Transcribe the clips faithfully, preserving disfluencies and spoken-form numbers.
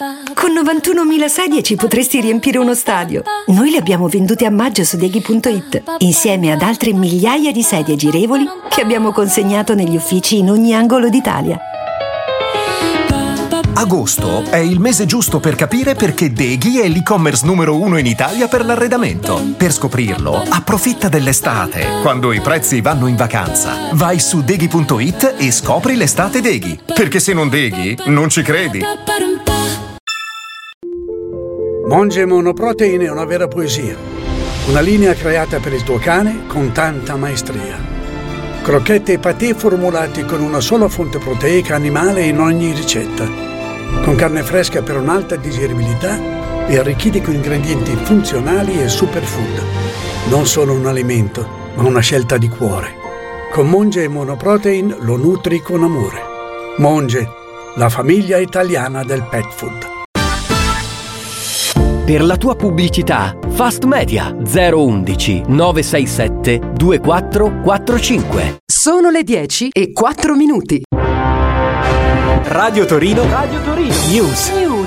Con novantunomila sedie ci potresti riempire uno stadio. Noi le abbiamo vendute a maggio su Deghi punto it, insieme ad altre migliaia di sedie girevoli che abbiamo consegnato negli uffici in ogni angolo d'Italia. Agosto è il mese giusto per capire perché Deghi è l'e-commerce numero uno in Italia per l'arredamento. Per scoprirlo, approfitta dell'estate, quando i prezzi vanno in vacanza. Vai su Deghi punto it e scopri l'estate Deghi. Perché se non Deghi, non ci credi. Monge Monoprotein è una vera poesia. Una linea creata per il tuo cane con tanta maestria. Crocchette e patè formulati con una sola fonte proteica animale in ogni ricetta. Con carne fresca per un'alta digeribilità e arricchiti con ingredienti funzionali e superfood. Non solo un alimento, ma una scelta di cuore. Con Monge Monoprotein lo nutri con amore. Monge, la famiglia italiana del pet food. Per la tua pubblicità, Fast Media zero undici nove sei sette due quattro quattro cinque. Sono le dieci e quattro minuti. Radio Torino, Radio Torino News. News.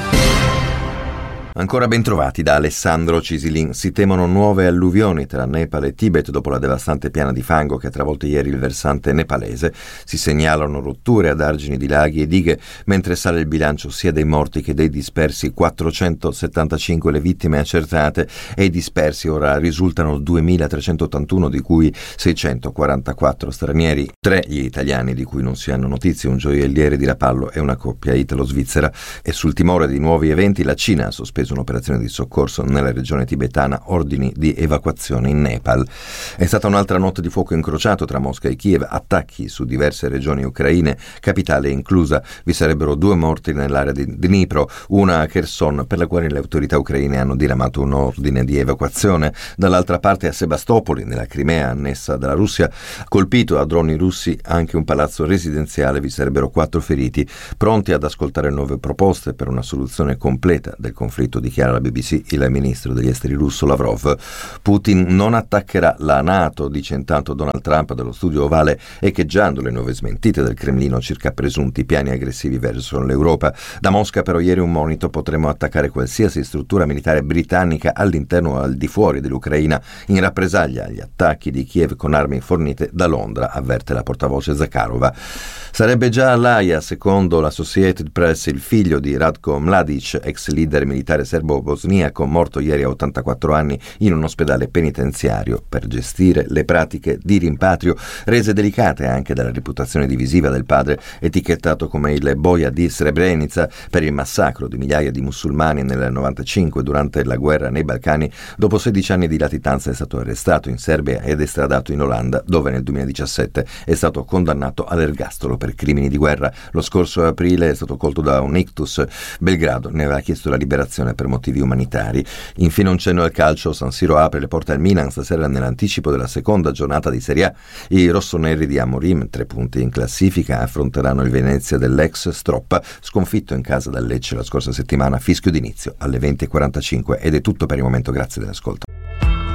Ancora ben trovati da Alessandro Cisilin. Si temono nuove alluvioni tra Nepal e Tibet dopo la devastante piana di fango che ha travolto ieri il versante nepalese. Si segnalano rotture ad argini di laghi e dighe, mentre sale il bilancio sia dei morti che dei dispersi. quattrocentosettantacinque le vittime accertate e i dispersi ora risultano duemilatrecentottantuno, di cui seicentoquarantaquattro stranieri, tre gli italiani di cui non si hanno notizie, un gioielliere di Rapallo e una coppia italo-svizzera. E sul timore di nuovi eventi la Cina ha sospeso un'operazione di soccorso nella regione tibetana, ordini di evacuazione in Nepal. È stata un'altra notte di fuoco incrociato tra Mosca e Kiev, attacchi su diverse regioni ucraine, capitale inclusa. Vi sarebbero due morti nell'area di Dnipro, una a Kherson, per la quale le autorità ucraine hanno diramato un ordine di evacuazione. Dall'altra parte a Sebastopoli, nella Crimea annessa dalla Russia, colpito a droni russi anche un palazzo residenziale. Vi sarebbero quattro feriti. Pronti ad ascoltare nuove proposte per una soluzione completa del conflitto, dichiara la B B C il ministro degli esteri russo Lavrov. Putin non attaccherà la NATO, dice intanto Donald Trump dallo studio ovale, echeggiando le nuove smentite del Cremlino circa presunti piani aggressivi verso l'Europa. Da Mosca però ieri un monito: potremmo attaccare qualsiasi struttura militare britannica all'interno o al di fuori dell'Ucraina in rappresaglia agli attacchi di Kiev con armi fornite da Londra, avverte la portavoce Zakharova. Sarebbe già all'Aia, secondo l'Associated Press, il figlio di Ratko Mladic, ex leader militare serbo-bosniaco, morto ieri a ottantaquattro anni in un ospedale penitenziario per gestire le pratiche di rimpatrio, rese delicate anche dalla reputazione divisiva del padre, etichettato come il boia di Srebrenica per il massacro di migliaia di musulmani nel novantacinque durante la guerra nei Balcani. Dopo sedici anni di latitanza è stato arrestato in Serbia ed estradato in Olanda, dove nel duemiladiciassette è stato condannato all'ergastolo per crimini di guerra. Lo scorso aprile è stato colto da un ictus. Belgrado ne aveva chiesto la liberazione per motivi umanitari. Infine un cenno al calcio. San Siro apre le porte al Milan stasera nell'anticipo della seconda giornata di Serie A. I rossoneri di Amorim, tre punti in classifica, affronteranno il Venezia dell'ex Stroppa, sconfitto in casa dal Lecce la scorsa settimana. Fischio d'inizio alle venti e quarantacinque. Ed è tutto per il momento, grazie dell'ascolto.